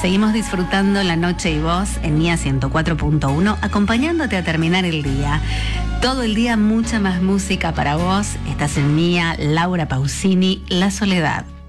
Seguimos disfrutando la noche y voz en Mía 104.1, acompañándote a terminar el día. Todo el día mucha más música para vos. Estás en Mía, Laura Pausini, La Soledad.